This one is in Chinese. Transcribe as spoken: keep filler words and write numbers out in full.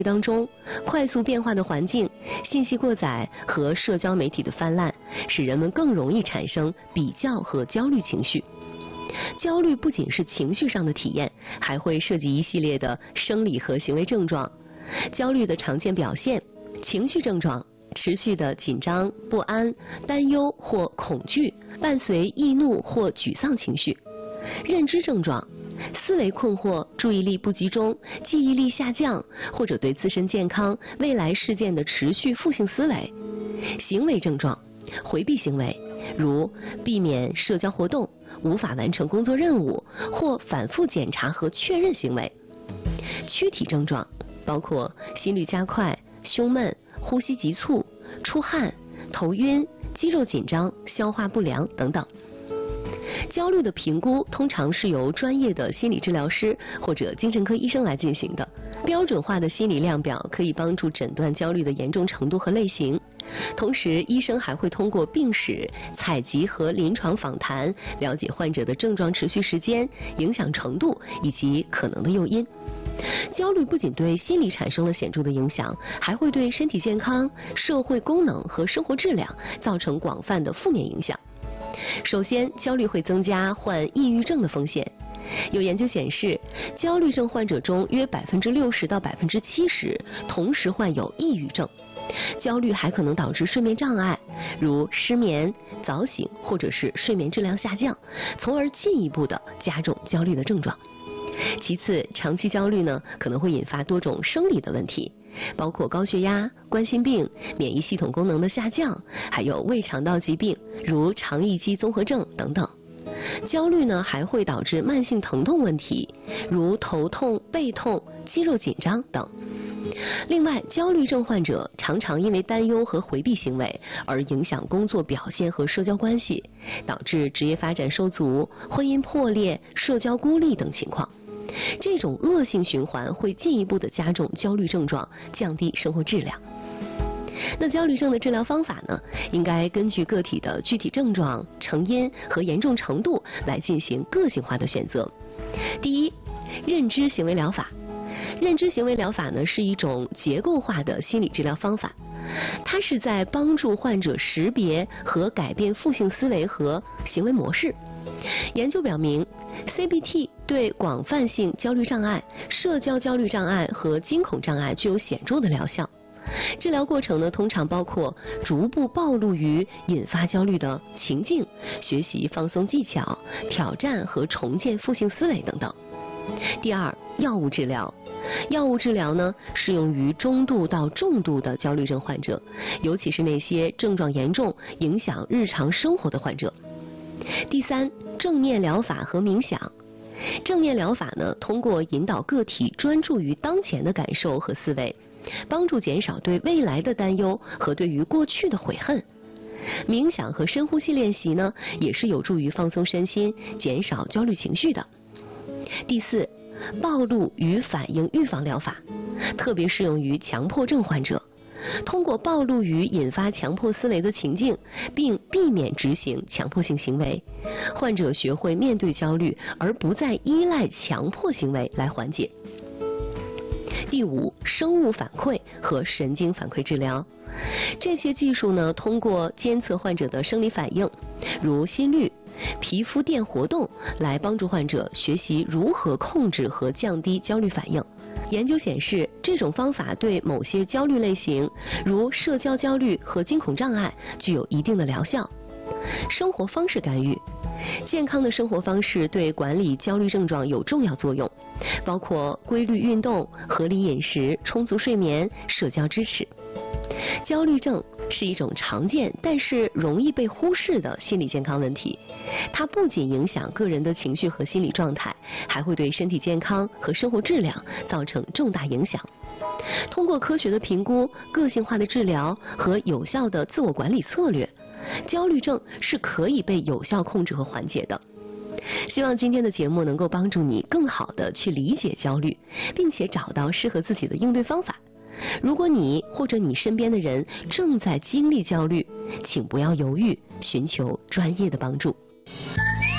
当中，快速变化的环境、信息过载和社交媒体的泛滥，使人们更容易产生比较和焦虑情绪。焦虑不仅是情绪上的体验，还会涉及一系列的生理和行为症状。焦虑的常见表现：情绪症状，持续的紧张、不安、担忧或恐惧，伴随易怒或沮丧情绪；认知症状，思维困惑、注意力不集中、记忆力下降，或者对自身健康、未来事件的持续负性思维；行为症状，回避行为，如避免社交活动、无法完成工作任务或反复检查和确认行为；躯体症状包括心率加快、胸闷、呼吸急促、出汗、头晕、肌肉紧张、消化不良等等。焦虑的评估通常是由专业的心理治疗师或者精神科医生来进行的。标准化的心理量表可以帮助诊断焦虑的严重程度和类型。同时，医生还会通过病史、采集和临床访谈，了解患者的症状持续时间、影响程度以及可能的诱因。焦虑不仅对心理产生了显著的影响，还会对身体健康、社会功能和生活质量造成广泛的负面影响。首先，焦虑会增加患抑郁症的风险。有研究显示，焦虑症患者中约百分之六十到百分之七十同时患有抑郁症。焦虑还可能导致睡眠障碍，如失眠、早醒或者是睡眠质量下降，从而进一步的加重焦虑的症状。其次，长期焦虑呢可能会引发多种生理的问题，包括高血压、冠心病、免疫系统功能的下降，还有胃肠道疾病，如肠易激综合症等等。焦虑呢还会导致慢性疼痛问题，如头痛、背痛、肌肉紧张等。另外，焦虑症患者常常因为担忧和回避行为而影响工作表现和社交关系，导致职业发展受阻、婚姻破裂、社交孤立等情况。这种恶性循环会进一步的加重焦虑症状，降低生活质量。那焦虑症的治疗方法呢，应该根据个体的具体症状、成因和严重程度来进行个性化的选择。第一，认知行为疗法。认知行为疗法呢是一种结构化的心理治疗方法，它是在帮助患者识别和改变负性思维和行为模式。研究表明 ，C B T 对广泛性焦虑障碍、社交焦虑障碍和惊恐障碍具有显著的疗效。治疗过程呢，通常包括逐步暴露于引发焦虑的情境，学习放松技巧，挑战和重建负性思维等等。第二，药物治疗。药物治疗呢，适用于中度到重度的焦虑症患者，尤其是那些症状严重、影响日常生活的患者。第三，正念疗法和冥想。正念疗法呢，通过引导个体专注于当前的感受和思维，帮助减少对未来的担忧和对于过去的悔恨。冥想和深呼吸练习呢，也是有助于放松身心、减少焦虑情绪的。第四，暴露与反应预防疗法，特别适用于强迫症患者。通过暴露于引发强迫思维的情境，并避免执行强迫性行为，患者学会面对焦虑，而不再依赖强迫行为来缓解。第五，生物反馈和神经反馈治疗。这些技术呢，通过监测患者的生理反应，如心率、皮肤电活动，来帮助患者学习如何控制和降低焦虑反应。研究显示，这种方法对某些焦虑类型，如社交焦虑和惊恐障碍，具有一定的疗效。生活方式干预。健康的生活方式对管理焦虑症状有重要作用，包括规律运动、合理饮食、充足睡眠、社交支持。焦虑症是一种常见但是容易被忽视的心理健康问题，它不仅影响个人的情绪和心理状态，还会对身体健康和生活质量造成重大影响。通过科学的评估、个性化的治疗和有效的自我管理策略，焦虑症是可以被有效控制和缓解的。希望今天的节目能够帮助你更好的去理解焦虑，并且找到适合自己的应对方法。如果你或者你身边的人正在经历焦虑，请不要犹豫，寻求专业的帮助。